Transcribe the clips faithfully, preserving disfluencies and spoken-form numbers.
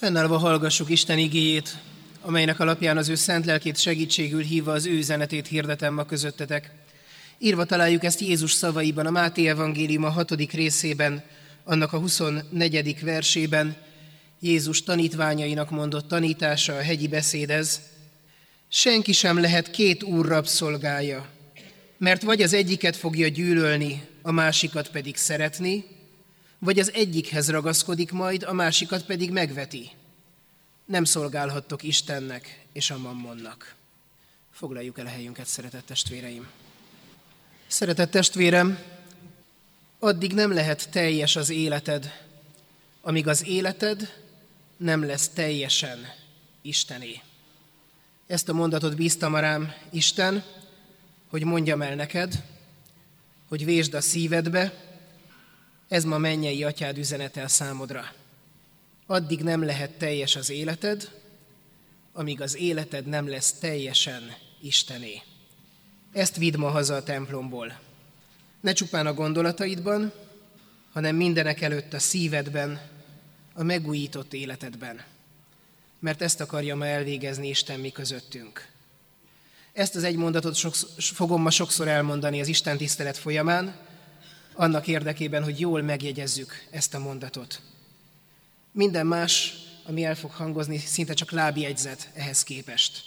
Fennállva hallgassuk Isten igéjét, amelynek alapján az ő szent lelkét segítségül hívva az ő üzenetét hirdetem ma közöttetek. Írva találjuk ezt Jézus szavaiban, a Máté evangélium a hatodik részében, annak a huszonnegyedik versében, Jézus tanítványainak mondott tanítása, a hegyi beszéd ez. Senki sem lehet két úr rabszolgája, mert vagy az egyiket fogja gyűlölni, a másikat pedig szeretni, vagy az egyikhez ragaszkodik majd, a másikat pedig megveti. Nem szolgálhattok Istennek és a mammonnak. Foglaljuk el a helyünket, szeretett testvéreim. Szeretett testvérem, addig nem lehet teljes az életed, amíg az életed nem lesz teljesen Istené. Ezt a mondatot bízta rám Isten, hogy mondjam el neked, hogy vésd a szívedbe, ez ma mennyei atyád üzenete a számodra. Addig nem lehet teljes az életed, amíg az életed nem lesz teljesen Istené. Ezt vidd ma haza a templomból. Ne csupán a gondolataidban, hanem mindenek előtt a szívedben, a megújított életedben. Mert ezt akarja ma elvégezni Isten mi közöttünk. Ezt az egy mondatot sokszor, fogom ma sokszor elmondani az Isten tisztelet folyamán, annak érdekében, hogy jól megjegyezzük ezt a mondatot. Minden más, ami el fog hangozni, szinte csak lábjegyzet ehhez képest.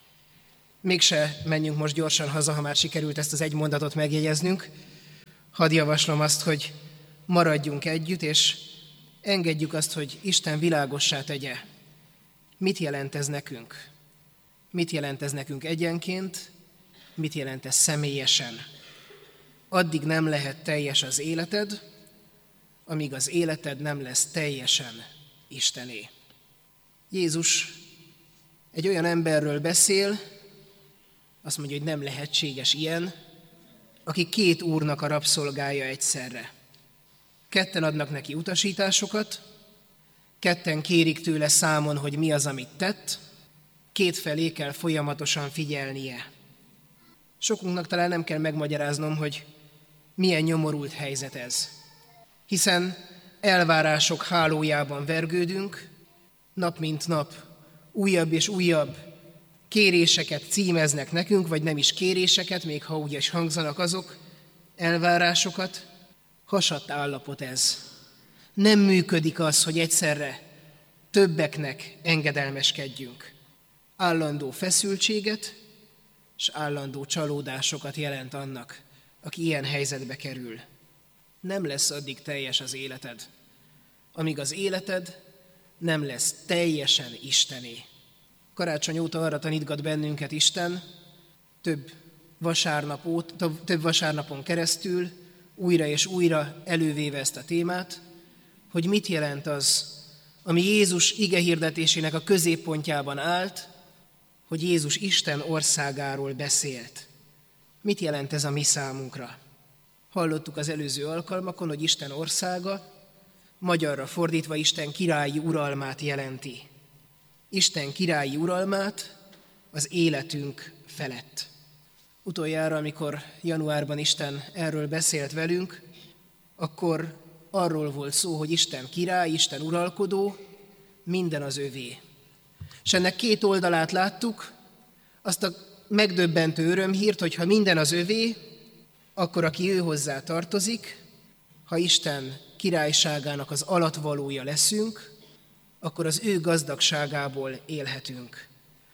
Mégse menjünk most gyorsan haza, ha már sikerült ezt az egy mondatot megjegyeznünk. Hadd javaslom azt, hogy maradjunk együtt, és engedjük azt, hogy Isten világossá tegye. Mit jelent ez nekünk? Mit jelent ez nekünk egyenként? Mit jelent ez személyesen? Addig nem lehet teljes az életed, amíg az életed nem lesz teljesen Istené. Jézus egy olyan emberről beszél, azt mondja, hogy nem lehetséges ilyen, aki két úrnak a rabszolgája egyszerre. Ketten adnak neki utasításokat, ketten kérik tőle számon, hogy mi az, amit tett, kétfelé kell folyamatosan figyelnie. Sokunknak talán nem kell megmagyaráznom, hogy milyen nyomorult helyzet ez. Hiszen elvárások hálójában vergődünk, nap mint nap újabb és újabb kéréseket címeznek nekünk, vagy nem is kéréseket, még ha úgy is hangzanak azok, elvárásokat. Hasadt állapot ez. Nem működik az, hogy egyszerre többeknek engedelmeskedjünk. Állandó feszültséget és állandó csalódásokat jelent annak, aki ilyen helyzetbe kerül. Nem lesz addig teljes az életed, amíg az életed nem lesz teljesen Istené. Karácsony óta arra tanítgat bennünket Isten, több, vasárnap óta, több vasárnapon keresztül, újra és újra elővéve ezt a témát, hogy mit jelent az, ami Jézus igehirdetésének a középpontjában állt, hogy Jézus Isten országáról beszélt. Mit jelent ez a mi számunkra? Hallottuk az előző alkalmakon, hogy Isten országa, magyarra fordítva Isten királyi uralmát jelenti. Isten királyi uralmát az életünk felett. Utoljára, amikor januárban Isten erről beszélt velünk, akkor arról volt szó, hogy Isten király, Isten uralkodó, minden az övé. És ennek két oldalát láttuk, azt a megdöbbentő örömhírt, hogy ha minden az övé, akkor aki ő hozzá tartozik, ha Isten királyságának az alattvalója leszünk, akkor az ő gazdagságából élhetünk.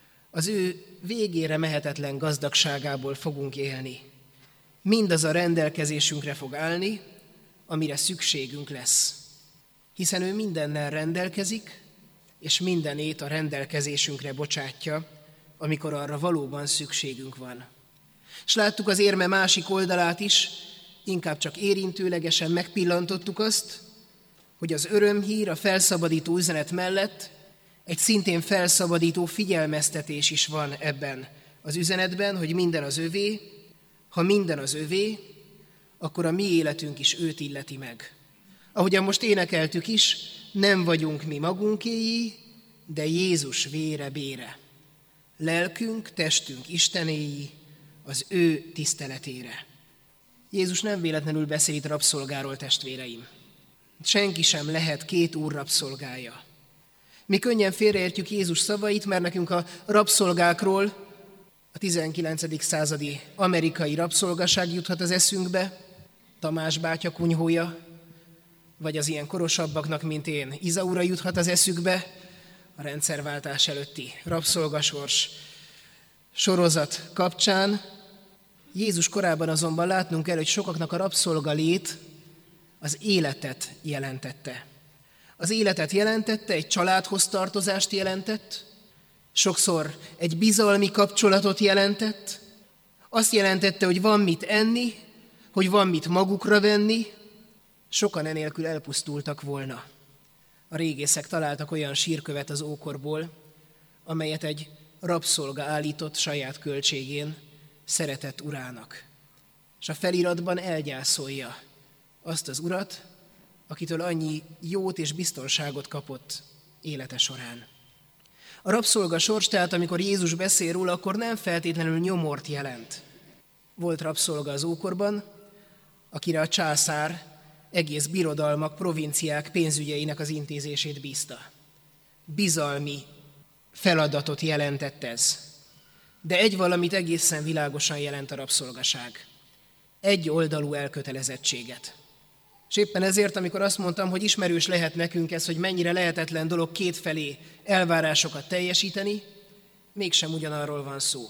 Az ő végére mehetetlen gazdagságából fogunk élni. Mindaz a rendelkezésünkre fog állni, amire szükségünk lesz. Hiszen ő mindennel rendelkezik, és mindenét a rendelkezésünkre bocsátja, amikor arra valóban szükségünk van. És láttuk az érme másik oldalát is, inkább csak érintőlegesen megpillantottuk azt, hogy az örömhír, a felszabadító üzenet mellett egy szintén felszabadító figyelmeztetés is van ebben az üzenetben, hogy minden az övé. Ha minden az övé, akkor a mi életünk is őt illeti meg. Ahogyan most énekeltük is, nem vagyunk mi magunkéi, de Jézus vére bére. Lelkünk, testünk Istenéi, az ő tiszteletére. Jézus nem véletlenül beszél itt rabszolgáról, testvéreim. Senki sem lehet két úr rabszolgája. Mi könnyen félreértjük Jézus szavait, mert nekünk a rabszolgákról a tizenkilencedik századi amerikai rabszolgaság juthat az eszünkbe, Tamás bátya kunyhója, vagy az ilyen korosabbaknak, mint én, Izaura juthat az eszükbe, a rendszerváltás előtti rabszolgasors sorozat kapcsán. Jézus korában azonban látnunk kell, hogy sokaknak a rabszolga lét az életet jelentette. Az életet jelentette, egy családhoz tartozást jelentett, sokszor egy bizalmi kapcsolatot jelentett, azt jelentette, hogy van mit enni, hogy van mit magukra venni, sokan enélkül elpusztultak volna. A régészek találtak olyan sírkövet az ókorból, amelyet egy rabszolga állított saját költségén szeretett urának. És a feliratban elgyászolja azt az urat, akitől annyi jót és biztonságot kapott élete során. A rabszolga sors, tehát amikor Jézus beszél róla, akkor nem feltétlenül nyomort jelent. Volt rabszolga az ókorban, akire a császár egész birodalmak, provinciák pénzügyeinek az intézését bízta. Bizalmi feladatot jelentett ez. De egy valamit egészen világosan jelent a rabszolgaság. Egy oldalú elkötelezettséget. És éppen ezért, amikor azt mondtam, hogy ismerős lehet nekünk ez, hogy mennyire lehetetlen dolog kétfelé elvárásokat teljesíteni, mégsem ugyanarról van szó.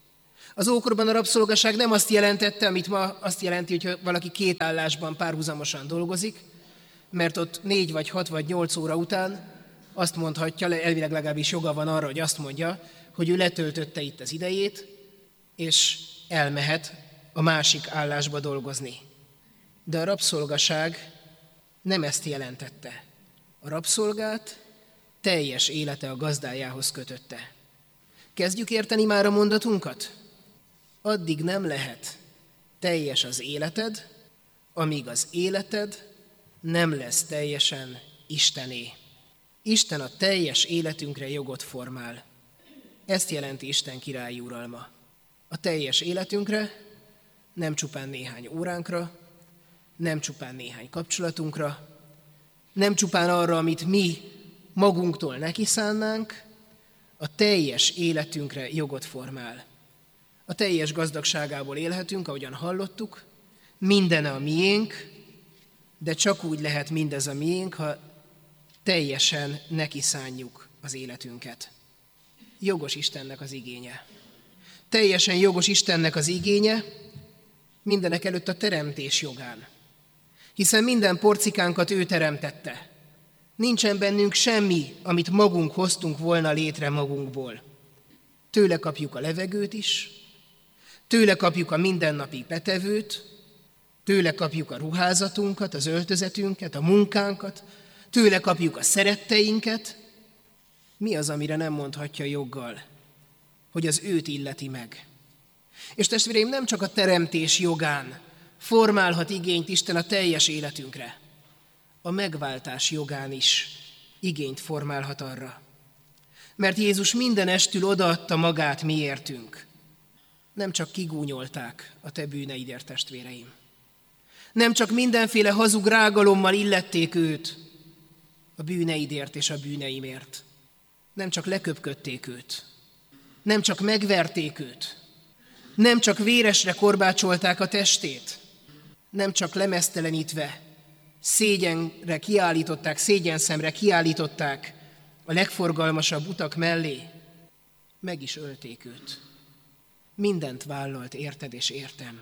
Az ókorban a rabszolgaság nem azt jelentette, amit ma azt jelenti, hogy valaki két állásban párhuzamosan dolgozik, mert ott négy vagy hat vagy nyolc óra után azt mondhatja, elvileg legalábbis joga van arra, hogy azt mondja, hogy ő letöltötte itt az idejét, és elmehet a másik állásba dolgozni. De a rabszolgaság nem ezt jelentette. A rabszolgát teljes élete a gazdájához kötötte. Kezdjük érteni már a mondatunkat? Addig nem lehet teljes az életed, amíg az életed nem lesz teljesen Istené. Isten a teljes életünkre jogot formál. Ezt jelenti Isten királyi uralma. A teljes életünkre, nem csupán néhány óránkra, nem csupán néhány kapcsolatunkra, nem csupán arra, amit mi magunktól nekiszánnánk, a teljes életünkre jogot formál. A teljes gazdagságából élhetünk, ahogyan hallottuk, minden a miénk, de csak úgy lehet mindez a miénk, ha teljesen nekiszánjuk az életünket. Jogos Istennek az igénye. Teljesen jogos Istennek az igénye, mindenek előtt a teremtés jogán. Hiszen minden porcikánkat ő teremtette. Nincsen bennünk semmi, amit magunk hoztunk volna létre magunkból. Tőle kapjuk a levegőt is, tőle kapjuk a mindennapi betevőt, tőle kapjuk a ruházatunkat, az öltözetünket, a munkánkat, tőle kapjuk a szeretteinket. Mi az, amire nem mondhatja joggal, hogy az őt illeti meg? És testvéreim, nem csak a teremtés jogán formálhat igényt Isten a teljes életünkre, a megváltás jogán is igényt formálhat arra. Mert Jézus minden estül odaadta magát miértünk. Nem csak kigúnyolták a te bűneidért, testvéreim. Nem csak mindenféle hazug rágalommal illették őt a bűneidért és a bűneimért. Nem csak leköpködték őt. Nem csak megverték őt. Nem csak véresre korbácsolták a testét. Nem csak lemeztelenítve szégyenre kiállították, szégyenszemre kiállították a legforgalmasabb utak mellé, meg is ölték őt. Mindent vállalt érted és értem.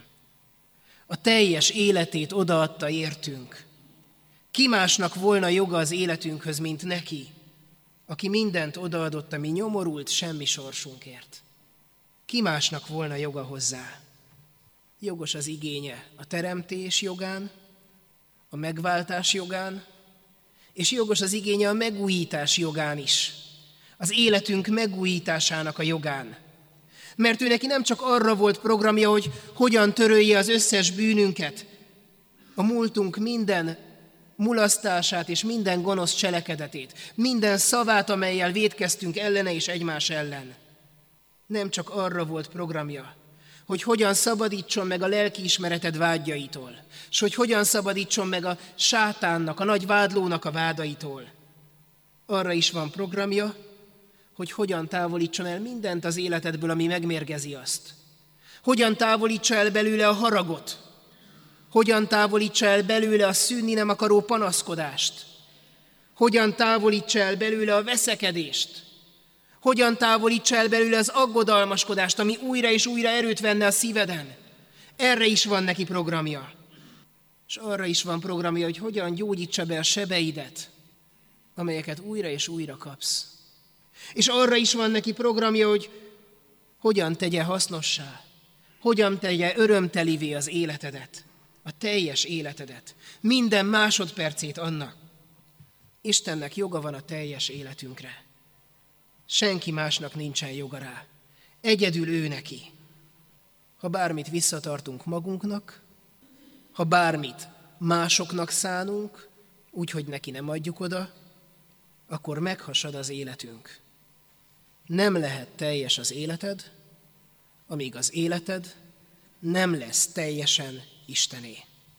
A teljes életét odaadta értünk. Ki másnak volna joga az életünkhöz, mint neki, aki mindent odaadott a mi nyomorult semmi sorsunkért? Ki másnak volna joga hozzá? Jogos az igénye a teremtés jogán, a megváltás jogán, és jogos az igénye a megújítás jogán is, az életünk megújításának a jogán. Mert ő neki nem csak arra volt programja, hogy hogyan törölje az összes bűnünket, a múltunk minden mulasztását és minden gonosz cselekedetét, minden szavát, amellyel vétkeztünk ellene és egymás ellen. Nem csak arra volt programja, hogy hogyan szabadítson meg a lelkiismereted vágyaitól, és hogy hogyan szabadítson meg a sátánnak, a nagy vádlónak a vádaitól, Arra is van programja, hogy hogyan távolítson el mindent az életedből, ami megmérgezi azt. Hogyan távolítsa el belőle a haragot. Hogyan távolítsa el belőle a szűnni nem akaró panaszkodást. Hogyan távolítsa el belőle a veszekedést. Hogyan távolítsa el belőle az aggodalmaskodást, ami újra és újra erőt venne a szíveden. Erre is van neki programja. És arra is van programja, hogy hogyan gyógyítsa be a sebeidet, amelyeket újra és újra kapsz. És arra is van neki programja, hogy hogyan tegye hasznossá, hogyan tegye örömtelivé az életedet, a teljes életedet, minden másodpercét annak. Istennek joga van a teljes életünkre. Senki másnak nincsen joga rá. Egyedül ő neki. Ha bármit visszatartunk magunknak, ha bármit másoknak szánunk, úgyhogy neki nem adjuk oda, akkor meghasad az életünk. Nem lehet teljes az életed, amíg az életed nem lesz teljesen Istené.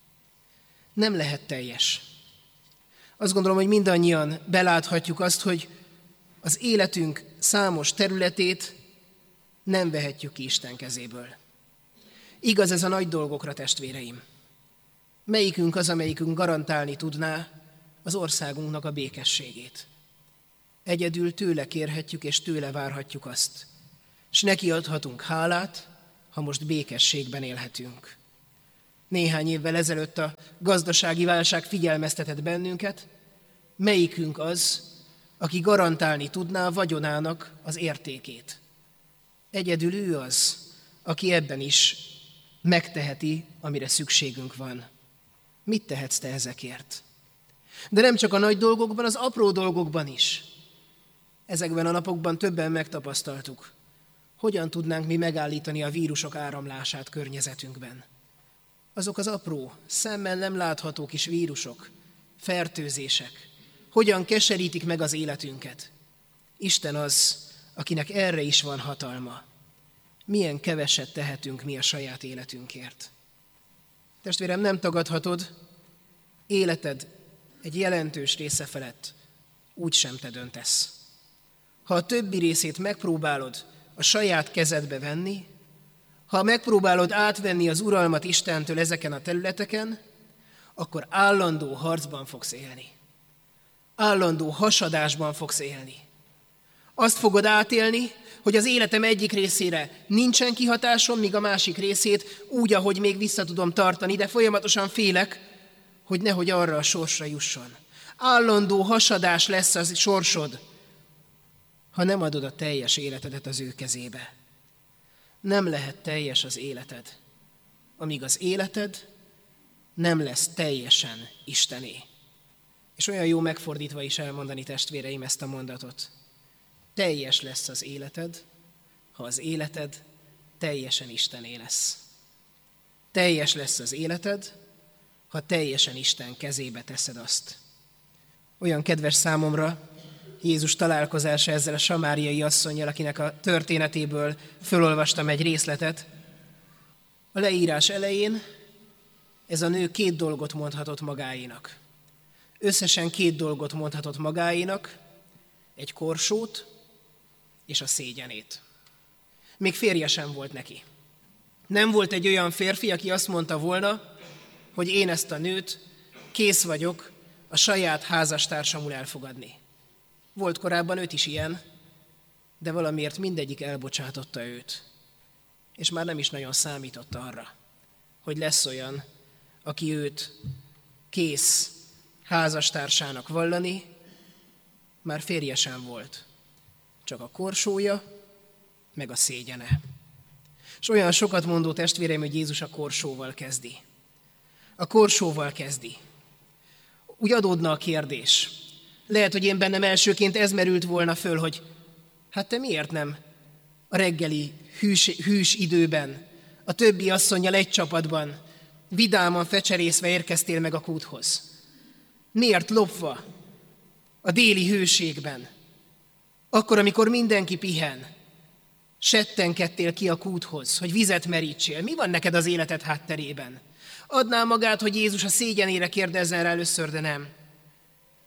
Nem lehet teljes. Azt gondolom, hogy mindannyian beláthatjuk azt, hogy az életünk számos területét nem vehetjük ki Isten kezéből. Igaz ez a nagy dolgokra, testvéreim. Melyikünk az, amelyikünk garantálni tudná az országunknak a békességét? Egyedül tőle kérhetjük és tőle várhatjuk azt. És neki adhatunk hálát, ha most békességben élhetünk. Néhány évvel ezelőtt a gazdasági válság figyelmeztetett bennünket, melyikünk az, aki garantálni tudná a vagyonának az értékét. Egyedül ő az, aki ebben is megteheti, amire szükségünk van. Mit tehetsz te ezekért? De nem csak a nagy dolgokban, az apró dolgokban is. Ezekben a napokban többen megtapasztaltuk, hogyan tudnánk mi megállítani a vírusok áramlását környezetünkben. Azok az apró, szemmel nem látható kis vírusok, fertőzések, hogyan keserítik meg az életünket. Isten az, akinek erre is van hatalma. Milyen keveset tehetünk mi a saját életünkért. Testvérem, nem tagadhatod, életed egy jelentős része felett úgysem te döntesz. Ha a többi részét megpróbálod a saját kezedbe venni, ha megpróbálod átvenni az uralmat Istentől ezeken a területeken, akkor állandó harcban fogsz élni. Állandó hasadásban fogsz élni. Azt fogod átélni, hogy az életem egyik részére nincsen kihatásom, míg a másik részét úgy, ahogy még vissza tudom tartani, de folyamatosan félek, hogy nehogy arra a sorsra jusson. Állandó hasadás lesz az sorsod, ha nem adod a teljes életedet az ő kezébe. Nem lehet teljes az életed, amíg az életed nem lesz teljesen Istené. És olyan jó megfordítva is elmondani, testvéreim, ezt a mondatot. Teljes lesz az életed, ha az életed teljesen Istené lesz. Teljes lesz az életed, ha teljesen Isten kezébe teszed azt. Olyan kedves számomra Jézus találkozása ezzel a samáriai asszonnyal, akinek a történetéből fölolvastam egy részletet. A leírás elején ez a nő két dolgot mondhatott magáénak. Összesen két dolgot mondhatott magáénak, egy korsót és a szégyenét. Még férje sem volt neki. Nem volt egy olyan férfi, aki azt mondta volna, hogy én ezt a nőt kész vagyok a saját házastársamul elfogadni. Volt korábban öt is ilyen, de valamiért mindegyik elbocsátotta őt. És már nem is nagyon számított arra, hogy lesz olyan, aki őt kész házastársának vallani, már férje sem volt. Csak a korsója, meg a szégyene. És olyan sokat mondó testvéreim, hogy Jézus a korsóval kezdi. A korsóval kezdi. Úgy adódna a kérdés. Lehet, hogy én bennem elsőként ez merült volna föl, hogy hát te miért nem a reggeli hűs, hűs időben, a többi asszonnyal egy csapatban, vidáman fecserészve érkeztél meg a kúthoz? Miért lopva a déli hőségben? Akkor, amikor mindenki pihen, settenkedtél ki a kúthoz, hogy vizet merítsél. Mi van neked az életed hátterében? Adná magát, hogy Jézus a szégyenére kérdezzen rá először, de nem.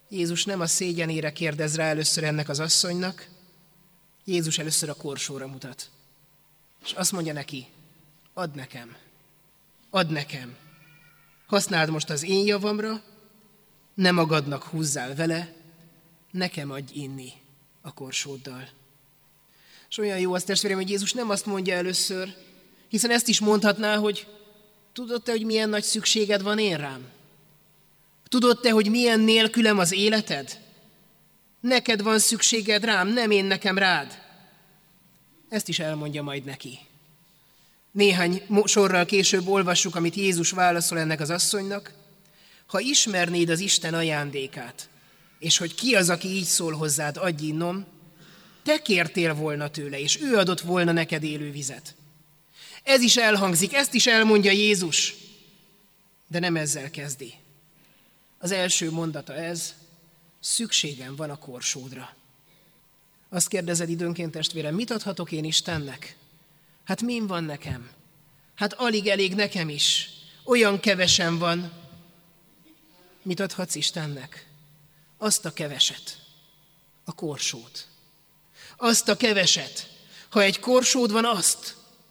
Jézus nem a szégyenére kérdez rá először ennek az asszonynak, Jézus először a korsóra mutat. És azt mondja neki, add nekem, add nekem. Használd most az én javamra, ne magadnak húzzál vele, nekem adj inni a korsóddal. És olyan jó az, testvérem, hogy Jézus nem azt mondja először, hiszen ezt is mondhatná, hogy tudod te, hogy milyen nagy szükséged van én rám? Tudod te, hogy milyen nélkülem az életed? Neked van szükséged rám, nem én nekem rád. Ezt is elmondja majd neki. Néhány sorral később olvassuk, amit Jézus válaszol ennek az asszonynak. Ha ismernéd az Isten ajándékát, és hogy ki az, aki így szól hozzád, adj innom, te kértél volna tőle, és ő adott volna neked élő vizet. Ez is elhangzik, ezt is elmondja Jézus, de nem ezzel kezdi. Az első mondata ez, szükségem van a korsódra. Azt kérdezed időnként, testvérem, mit adhatok én Istennek? Hát min van nekem? Hát alig elég nekem is. Olyan kevesen van. Mit adhatsz Istennek? Azt a keveset, a korsót. Azt a keveset, ha egy korsód van, azt.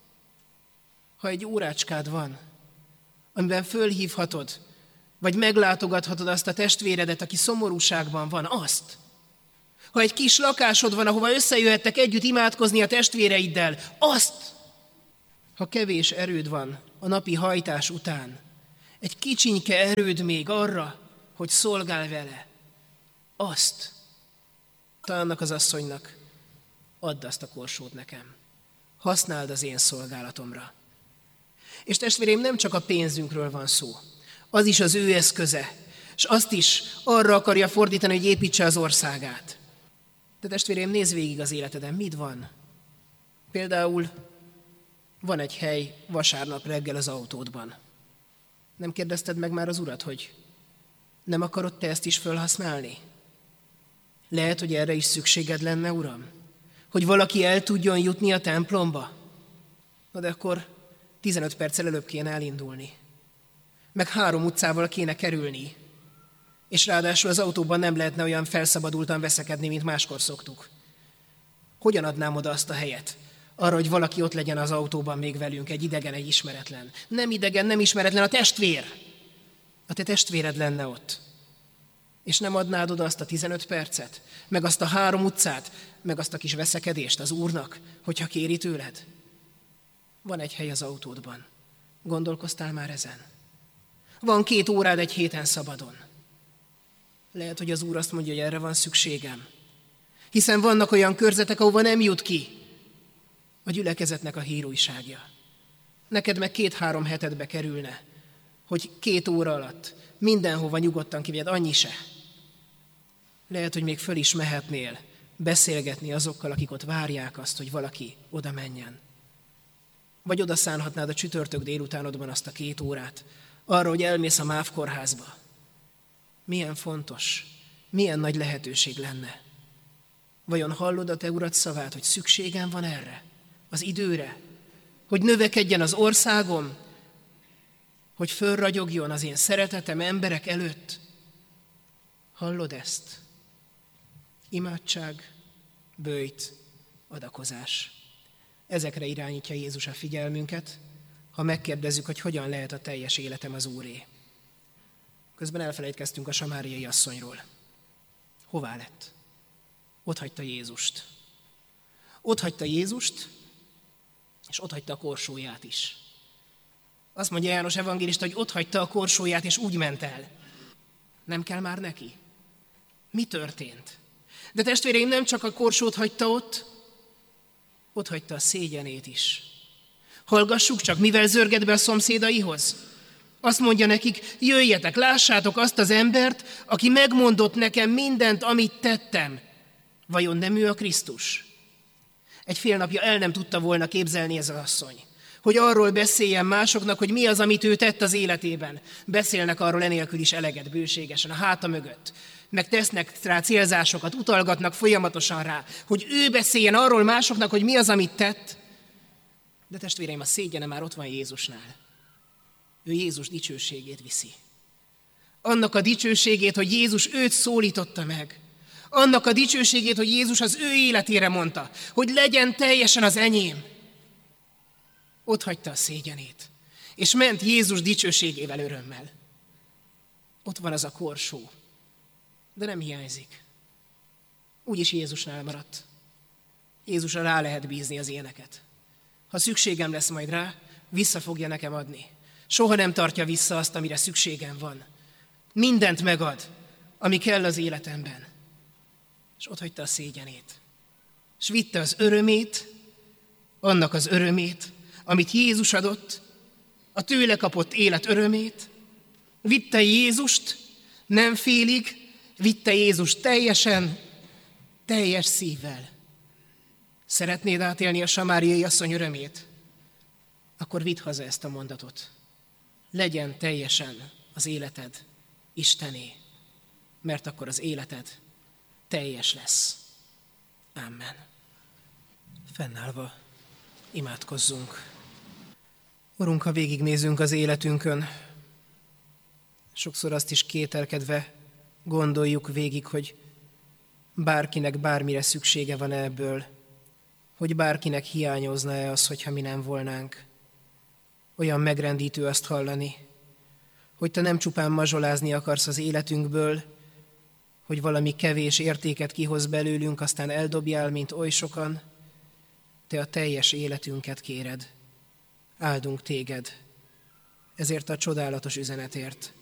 Ha egy órácskád van, amiben fölhívhatod, vagy meglátogathatod azt a testvéredet, aki szomorúságban van, azt. Ha egy kis lakásod van, ahova összejöhettek együtt imádkozni a testvéreiddel, azt. Ha kevés erőd van a napi hajtás után, egy kicsinke erőd még arra, hogy szolgálj vele, azt. Annak az asszonynak, add azt a korsót nekem. Használd az én szolgálatomra. És testvéreim, nem csak a pénzünkről van szó. Az is az ő eszköze, és azt is arra akarja fordítani, hogy építse az országát. De testvéreim, nézz végig az életeden, mit van? Például van egy hely vasárnap reggel az autódban. Nem kérdezted meg már az Urat, hogy nem akarod te ezt is felhasználni? Lehet, hogy erre is szükséged lenne, Uram? Hogy valaki el tudjon jutni a templomba? Na de akkor tizenöt perccel előbb kéne elindulni. Meg három utcával kéne kerülni. És ráadásul az autóban nem lehetne olyan felszabadultan veszekedni, mint máskor szoktuk. Hogyan adnám oda azt a helyet? Arra, hogy valaki ott legyen az autóban még velünk, egy idegen, egy ismeretlen. Nem idegen, nem ismeretlen, a testvér. A te testvéred lenne ott. És nem adnád oda azt a tizenöt percet, meg azt a három utcát, meg azt a kis veszekedést az Úrnak, hogyha kéri tőled? Van egy hely az autódban. Gondolkoztál már ezen? Van két órád egy héten szabadon. Lehet, hogy az Úr azt mondja, hogy erre van szükségem. Hiszen vannak olyan körzetek, ahova nem jut ki a gyülekezetnek a hírújságja. Neked meg két-három hetedbe kerülne, hogy két óra alatt mindenhova nyugodtan kivigyed, annyi se. Lehet, hogy még föl is mehetnél beszélgetni azokkal, akik ott várják azt, hogy valaki oda menjen. Vagy oda szánhatnád a csütörtök délutánodban azt a két órát, arra, hogy elmész a MÁV kórházba. Milyen fontos, milyen nagy lehetőség lenne. Vajon hallod a te Urad szavát, hogy szükségem van erre, az időre, hogy növekedjen az országom, hogy fölragyogjon az én szeretetem emberek előtt? Hallod ezt? Imádság, böjt, adakozás. Ezekre irányítja Jézus a figyelmünket, ha megkérdezzük, hogy hogyan lehet a teljes életem az Úré. Közben elfelejtkeztünk a samáriai asszonyról. Hová lett? Ott hagyta Jézust. Ott hagyta Jézust, és ott hagyta a korsóját is. Azt mondja János evangélista, hogy ott hagyta a korsóját, és úgy ment el. Nem kell már neki? Mi történt? De testvéreim, nem csak a korsót hagyta ott, ott hagyta a szégyenét is. Hallgassuk csak, mivel zörget be a szomszédaihoz. Azt mondja nekik, jöjjetek, lássátok azt az embert, aki megmondott nekem mindent, amit tettem. Vajon nem ő a Krisztus? Egy fél napja el nem tudta volna képzelni ez az asszony, hogy arról beszéljen másoknak, hogy mi az, amit ő tett az életében. Beszélnek arról enélkül is eleget, bőségesen, a háta mögött. Meg tesznek rá célzásokat, utalgatnak folyamatosan rá, hogy ő beszéljen arról másoknak, hogy mi az, amit tett. De testvéreim, a szégyene már ott van Jézusnál. Ő Jézus dicsőségét viszi. Annak a dicsőségét, hogy Jézus őt szólította meg. Annak a dicsőségét, hogy Jézus az ő életére mondta, hogy legyen teljesen az enyém. Ott hagyta a szégyenét, és ment Jézus dicsőségével örömmel. Ott van az a korsó, de nem hiányzik. Úgyis Jézusnál maradt. Jézusra rá lehet bízni az éneket. Ha szükségem lesz majd rá, vissza fogja nekem adni. Soha nem tartja vissza azt, amire szükségem van. Mindent megad, ami kell az életemben. És ott hagyta a szégyenét. És vitte az örömét, annak az örömét, amit Jézus adott, a tőle kapott élet örömét. Vitte Jézust, nem félig, vitte Jézust teljesen, teljes szívvel. Szeretnéd átélni a samáriai asszony örömét? Akkor vidd haza ezt a mondatot. Legyen teljesen az életed Istené, mert akkor az életed teljes lesz. Amen. Fennállva imádkozzunk. Urunk, ha végignézünk az életünkön, sokszor azt is kételkedve gondoljuk végig, hogy bárkinek bármire szüksége van ebből, hogy bárkinek hiányozna-e az, hogyha mi nem volnánk. Olyan megrendítő azt hallani, hogy te nem csupán mazsolázni akarsz az életünkből, hogy valami kevés értéket kihoz belőlünk, aztán eldobjál, mint oly sokan, te a teljes életünket kéred. Áldunk téged ezért a csodálatos üzenetért,